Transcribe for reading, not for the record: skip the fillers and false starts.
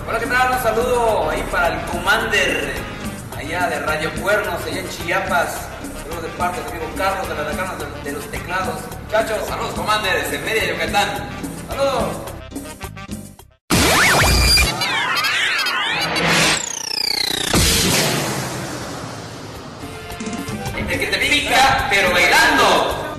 Hola, ¿qué tal? Un saludo ahí para el Commander, allá de Radio Cuernos, allá en Chiapas. Saludos de parte de mi amigo Carlos, de la Decana de los teclados. Muchachos, saludos, Commander, desde Mérida, Yucatán. Saludos. El que te pica, pero baila.